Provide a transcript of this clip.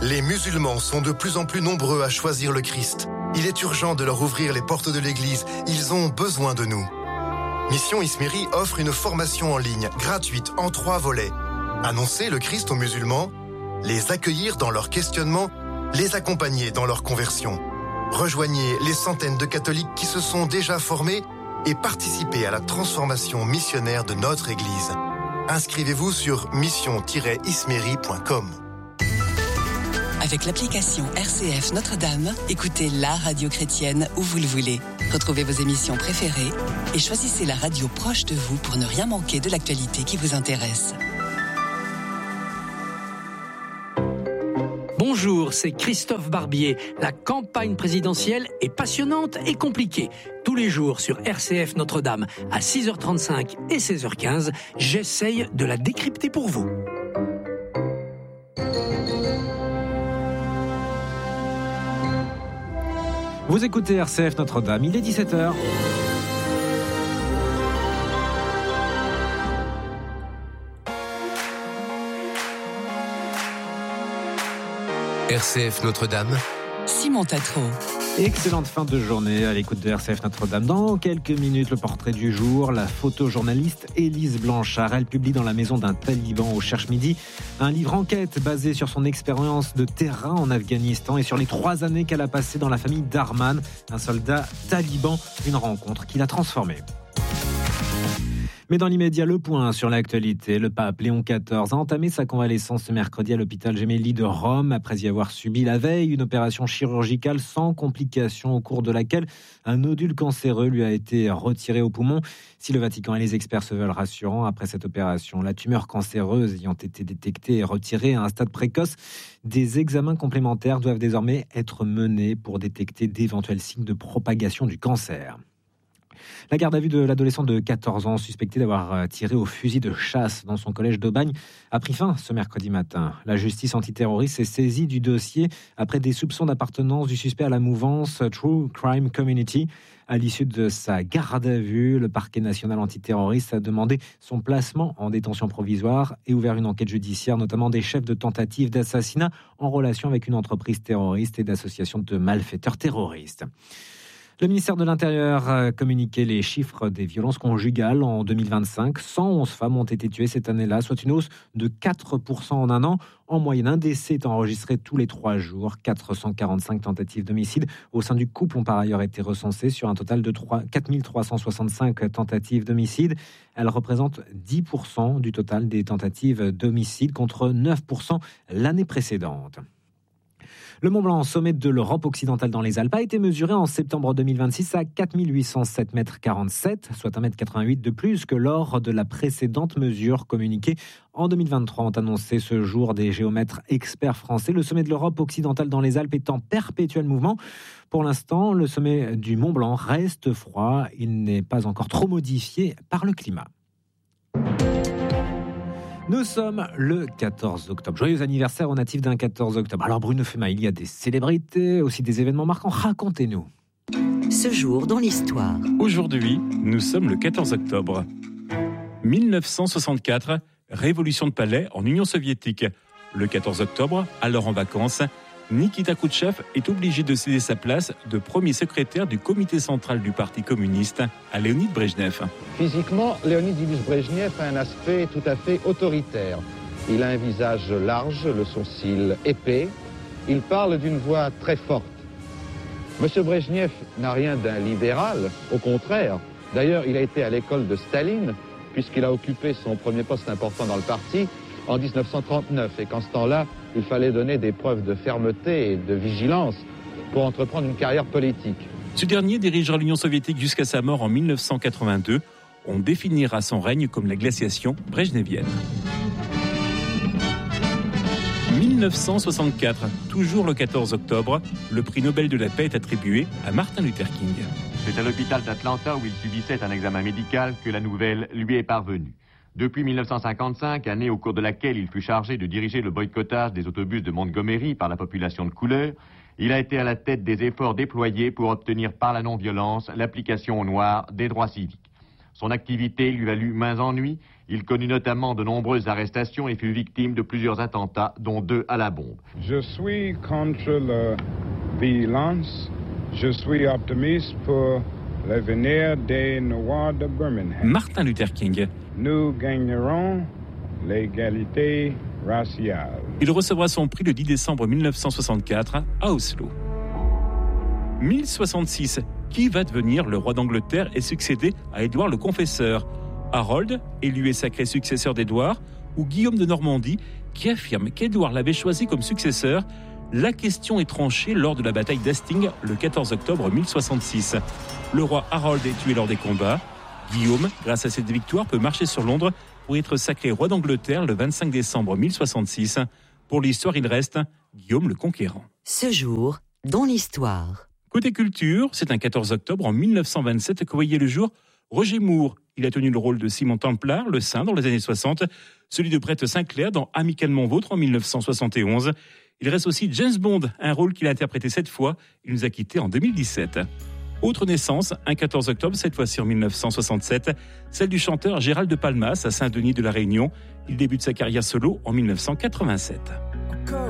Les musulmans sont de plus en plus nombreux à choisir le Christ. Il est urgent de leur ouvrir les portes de l'Église. Ils ont besoin de nous. Mission Ismiri offre une formation en ligne, gratuite, en 3 volets. Annoncer le Christ aux musulmans, les accueillir dans leur questionnement, les accompagner dans leur conversion. Rejoignez les centaines de catholiques qui se sont déjà formés et participez à la transformation missionnaire de notre Église. Inscrivez-vous sur mission-ismiri.com. Avec l'application RCF Notre-Dame, écoutez la radio chrétienne où vous le voulez. Retrouvez vos émissions préférées et choisissez la radio proche de vous pour ne rien manquer de l'actualité qui vous intéresse. Bonjour, c'est Christophe Barbier. La campagne présidentielle est passionnante et compliquée. Tous les jours sur RCF Notre-Dame à 6h35 et 16h15, j'essaye de la décrypter pour vous. Vous écoutez RCF Notre-Dame, il est 17h. RCF Notre-Dame, Simon Tatro. Excellente fin de journée à l'écoute de RCF Notre-Dame. Dans quelques minutes, le portrait du jour, la photojournaliste Élise Blanchard. Elle publie dans la maison d'un taliban au Cherche Midi un livre enquête basé sur son expérience de terrain en Afghanistan et sur les 3 années qu'elle a passées dans la famille Darman, un soldat taliban, une rencontre qui l'a transformée. Mais dans l'immédiat, le point sur l'actualité. Le pape Léon XIV a entamé sa convalescence ce mercredi à l'hôpital Gemelli de Rome, après y avoir subi la veille une opération chirurgicale sans complications, au cours de laquelle un nodule cancéreux lui a été retiré au poumon. Si le Vatican et les experts se veulent rassurants, après cette opération, la tumeur cancéreuse ayant été détectée et retirée à un stade précoce, des examens complémentaires doivent désormais être menés pour détecter d'éventuels signes de propagation du cancer. La garde à vue de l'adolescent de 14 ans suspecté d'avoir tiré au fusil de chasse dans son collège d'Aubagne a pris fin ce mercredi matin. La justice antiterroriste s'est saisie du dossier après des soupçons d'appartenance du suspect à la mouvance True Crime Community. À l'issue de sa garde à vue, le parquet national antiterroriste a demandé son placement en détention provisoire et ouvert une enquête judiciaire, notamment des chefs de tentatives d'assassinat en relation avec une entreprise terroriste et d'associations de malfaiteurs terroristes. Le ministère de l'Intérieur a communiqué les chiffres des violences conjugales en 2025. 111 femmes ont été tuées cette année-là, soit une hausse de 4% en un an. En moyenne, un décès est enregistré tous les 3 jours. 445 tentatives d'homicide au sein du couple ont par ailleurs été recensées sur un total de 4365 tentatives d'homicide. Elles représentent 10% du total des tentatives d'homicide contre 9% l'année précédente. Le Mont Blanc, sommet de l'Europe occidentale dans les Alpes, a été mesuré en septembre 2026 à 4807,47 mètres, soit 1,88 m de plus que lors de la précédente mesure communiquée en 2023, ont annoncé ce jour des géomètres experts français. Le sommet de l'Europe occidentale dans les Alpes est en perpétuel mouvement. Pour l'instant, le sommet du Mont Blanc reste froid. Il n'est pas encore trop modifié par le climat. Nous sommes le 14 octobre. Joyeux anniversaire aux natifs d'un 14 octobre. Alors Bruno Fema, il y a des célébrités, aussi des événements marquants. Racontez-nous. Ce jour dans l'histoire. Aujourd'hui, nous sommes le 14 octobre. 1964, révolution de palais en Union soviétique. Le 14 octobre, alors en vacances, Nikita Khrouchtchev est obligé de céder sa place de premier secrétaire du comité central du Parti communiste à Léonid Brejnev. Physiquement, Léonid Ilyich Brejnev a un aspect tout à fait autoritaire. Il a un visage large, le sourcil épais. Il parle d'une voix très forte. Monsieur Brejnev n'a rien d'un libéral, au contraire. D'ailleurs, il a été à l'école de Staline, puisqu'il a occupé son premier poste important dans le parti en 1939, et qu'en ce temps-là, il fallait donner des preuves de fermeté et de vigilance pour entreprendre une carrière politique. Ce dernier dirigera l'Union soviétique jusqu'à sa mort en 1982. On définira son règne comme la glaciation brejnevienne. 1964, toujours le 14 octobre, le prix Nobel de la paix est attribué à Martin Luther King. C'est à l'hôpital d'Atlanta où il subissait un examen médical que la nouvelle lui est parvenue. Depuis 1955, année au cours de laquelle il fut chargé de diriger le boycottage des autobus de Montgomery par la population de couleur, il a été à la tête des efforts déployés pour obtenir par la non-violence l'application aux Noirs des droits civiques. Son activité lui valut maints ennuis. Il connut notamment de nombreuses arrestations et fut victime de plusieurs attentats, dont 2 à la bombe. Je suis contre la violence. Je suis optimiste pour l'avenir des Noirs de Birmingham. Martin Luther King. Nous gagnerons l'égalité raciale. Il recevra son prix le 10 décembre 1964 à Oslo. 1066. Qui va devenir le roi d'Angleterre et succéder à Édouard le Confesseur? Harold, élu et sacré successeur d'Édouard, ou Guillaume de Normandie, qui affirme qu'Édouard l'avait choisi comme successeur? La question est tranchée lors de la bataille d'Hastings le 14 octobre 1066. Le roi Harold est tué lors des combats. Guillaume, grâce à cette victoire, peut marcher sur Londres pour être sacré roi d'Angleterre le 25 décembre 1066. Pour l'histoire, il reste Guillaume le Conquérant. Ce jour, dans l'histoire. Côté culture, c'est un 14 octobre en 1927 que voyait le jour Roger Moore. Il a tenu le rôle de Simon Templar, le Saint, dans les années 60, celui de Brett Sinclair dans Amicalement Vôtre en 1971. Il reste aussi James Bond, un rôle qu'il a interprété 7 fois. Il nous a quittés en 2017. Autre naissance, un 14 octobre, cette fois-ci en 1967, celle du chanteur Gérald de Palmas à Saint-Denis de la Réunion. Il débute sa carrière solo en 1987.